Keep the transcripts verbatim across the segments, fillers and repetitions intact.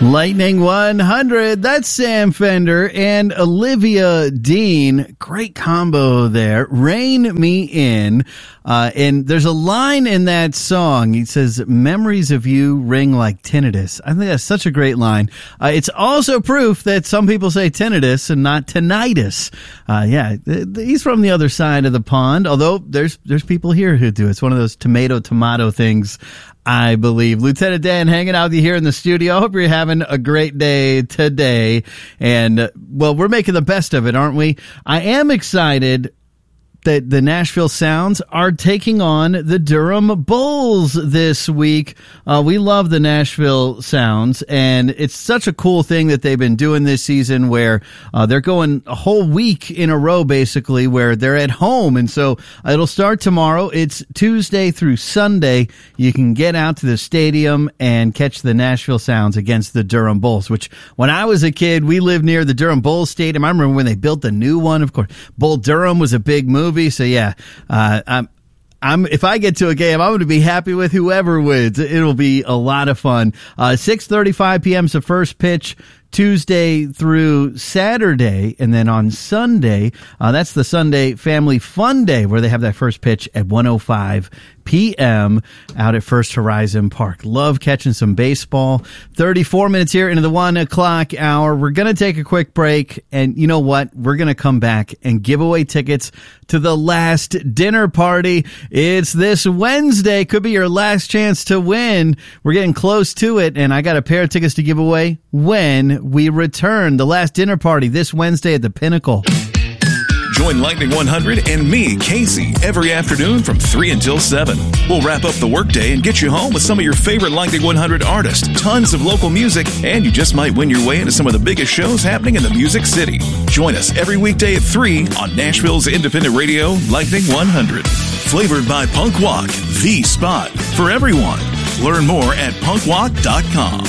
Lightning one hundred, that's Sam Fender and Olivia Dean. Great combo there. Rein Me In. Uh, and there's a line in that song. He says, memories of you ring like tinnitus. I think that's such a great line. Uh, it's also proof that some people say tinnitus and not tinnitus. Uh, yeah, th- th- he's from the other side of the pond, although there's, there's people here who do. It's one of those tomato, tomato things, I believe. Lieutenant Dan hanging out with you here in the studio. I hope you're having a great day today. And, uh, well, we're making the best of it, aren't we? I am excited that the Nashville Sounds are taking on the Durham Bulls this week. Uh, we love the Nashville Sounds, and it's such a cool thing that they've been doing this season where uh, they're going a whole week in a row, basically, where they're at home. And so it'll start tomorrow. It's Tuesday through Sunday. You can get out to the stadium and catch the Nashville Sounds against the Durham Bulls, which when I was a kid, we lived near the Durham Bulls Stadium. I remember when they built the new one, of course. Bull Durham was a big movie. So yeah, uh, I'm, I'm, if I get to a game, I'm going to be happy with whoever wins. It'll be a lot of fun. Uh, six thirty-five p.m. is the first pitch, Tuesday through Saturday. And then on Sunday, uh, that's the Sunday Family Fun Day where they have that first pitch at one oh five p.m. out at First Horizon Park. Love catching some baseball. thirty-four minutes here into the one o'clock hour. We're going to take a quick break. And you know what? We're going to come back and give away tickets to the last dinner party. It's this Wednesday. Could be your last chance to win. We're getting close to it. And I got a pair of tickets to give away when we return. The last dinner party this Wednesday at the Pinnacle. Join Lightning one hundred and me, Casey, every afternoon from three until seven. We'll wrap up the workday and get you home with some of your favorite Lightning one hundred artists, tons of local music, and you just might win your way into some of the biggest shows happening in the Music City. Join us every weekday at three on Nashville's independent radio, Lightning one hundred. Flavored by Punk Walk, the spot for everyone. Learn more at punk walk dot com.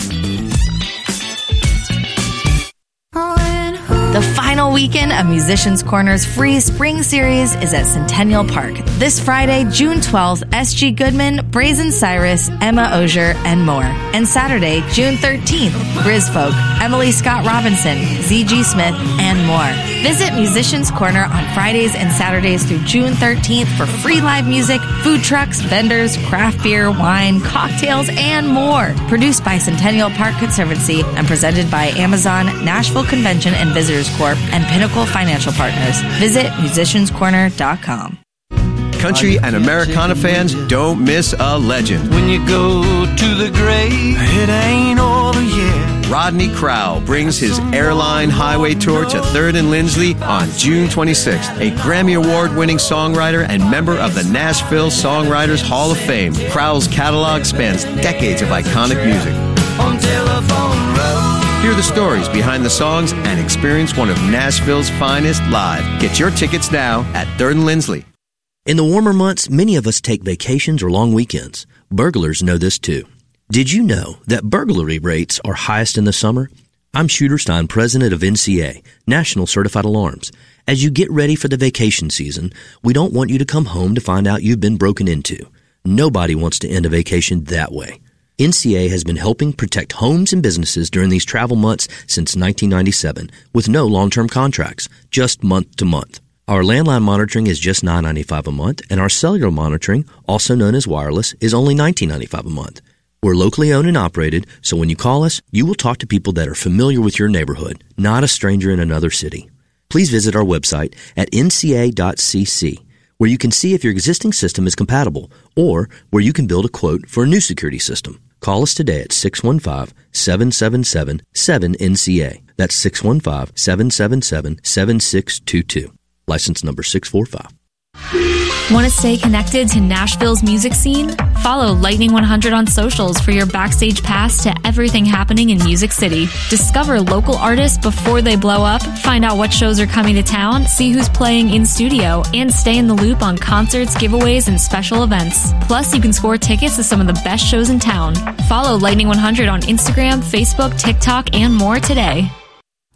The final weekend of Musicians Corner's free spring series is at Centennial Park. This Friday, June twelfth, S G Goodman, Brazen Cyrus, Emma Osier, and more. And Saturday, June thirteenth, Grizfolk, Emily Scott Robinson, Z G Smith, and more. Visit Musicians Corner on Fridays and Saturdays through June thirteenth for free live music, food trucks, vendors, craft beer, wine, cocktails, and more. Produced by Centennial Park Conservancy and presented by Amazon, Nashville Convention and Visitors Corp, and Pinnacle Financial Partners. Visit musicians corner dot com. Country and Americana fans, don't miss a legend. When you go to the grave, it ain't over yet. Rodney Crowell brings his Airline Highway Tour to third and Lindsley on June twenty-sixth. A Grammy Award-winning songwriter and member of the Nashville Songwriters Hall of Fame, Crowell's catalog spans decades of iconic music. On Telephone Road. Hear the stories behind the songs and experience one of Nashville's finest live. Get your tickets now at third and Lindsley. In the warmer months, many of us take vacations or long weekends. Burglars know this too. Did you know that burglary rates are highest in the summer? I'm Shooter Stein, president of N C A, National Certified Alarms. As you get ready for the vacation season, we don't want you to come home to find out you've been broken into. Nobody wants to end a vacation that way. N C A has been helping protect homes and businesses during these travel months since nineteen ninety-seven with no long-term contracts, just month to month. Our landline monitoring is just nine dollars and ninety-five cents a month, and our cellular monitoring, also known as wireless, is only nineteen dollars and ninety-five cents a month. We're locally owned and operated, so when you call us, you will talk to people that are familiar with your neighborhood, not a stranger in another city. Please visit our website at N C A dot C C, where you can see if your existing system is compatible, or where you can build a quote for a new security system. Call us today at six one five, seven seven seven, seven N C A. That's six one five, seven seven seven, seven six two two. License number six four five. Want to stay connected to Nashville's music scene? Follow Lightning one hundred on socials for your backstage pass to everything happening in Music City. Discover local artists before they blow up, find out what shows are coming to town, see who's playing in studio, and stay in the loop on concerts, giveaways, and special events. Plus, you can score tickets to some of the best shows in town. Follow Lightning one hundred on Instagram, Facebook, TikTok, and more today.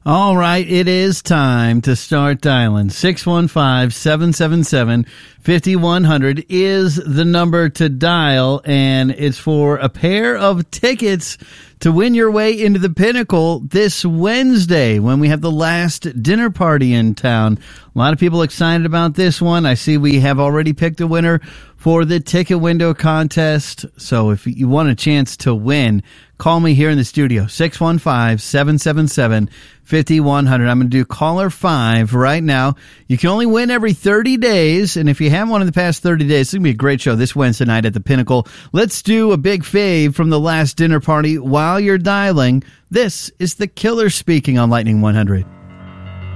All right, it is time to start dialing. six one five, seven seven seven, five one zero zero is the number to dial, and it's for a pair of tickets to win your way into the Pinnacle this Wednesday when we have the last dinner party in town. A lot of people excited about this one. I see we have already picked a winner for the ticket window contest. So if you want a chance to win, call me here in the studio, six one five, seven seven seven, five one zero zero. I'm going to do caller five right now. You can only win every thirty days, and if you haven't won in the past thirty days, it's going to be a great show this Wednesday night at the Pinnacle. Let's do a big fave from the last dinner party while you're dialing. This is The Killer speaking on Lightning one hundred.